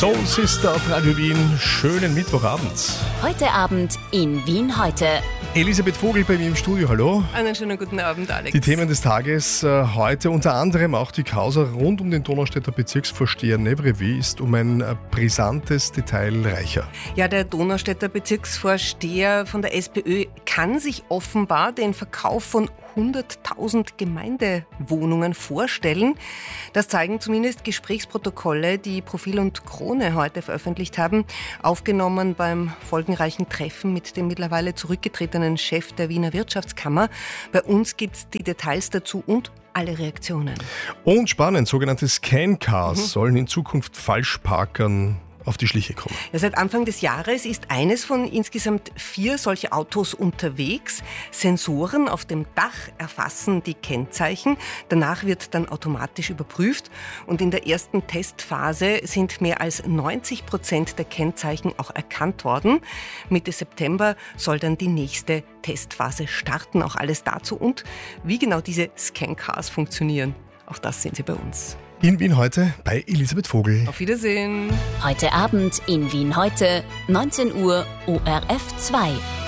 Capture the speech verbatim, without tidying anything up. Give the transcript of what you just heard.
Soul Sister auf Radio Wien. Schönen Mittwochabend. Heute Abend in Wien heute. Elisabeth Vogel bei mir im Studio, hallo. Einen schönen guten Abend, Alex. Die Themen des Tages äh, heute unter anderem auch die Causa rund um den Donaustädter Bezirksvorsteher Nevrevi ist um ein äh, brisantes Detail reicher. Ja, der Donaustädter Bezirksvorsteher von der SPÖ kann sich offenbar den Verkauf von hunderttausend Gemeindewohnungen vorstellen. Das zeigen zumindest Gesprächsprotokolle, die Profil und Krone heute veröffentlicht haben, aufgenommen beim folgenreichen Treffen mit dem mittlerweile zurückgetretenen Chef der Wiener Wirtschaftskammer. Bei uns gibt es die Details dazu und alle Reaktionen. Und spannend, sogenannte Scan-Cars mhm. sollen in Zukunft Falschparkern auf die Schliche kommen. Ja, seit Anfang des Jahres ist eines von insgesamt vier solche Autos unterwegs. Sensoren auf dem Dach erfassen die Kennzeichen. Danach wird dann automatisch überprüft. Und in der ersten Testphase sind mehr als neunzig Prozent der Kennzeichen auch erkannt worden. Mitte September soll dann die nächste Testphase starten. Auch alles dazu und wie genau diese Scan-Cars funktionieren. Auch das sehen Sie bei uns. In Wien heute bei Elisabeth Vogel. Auf Wiedersehen. Heute Abend in Wien heute, neunzehn Uhr, O R F zwei.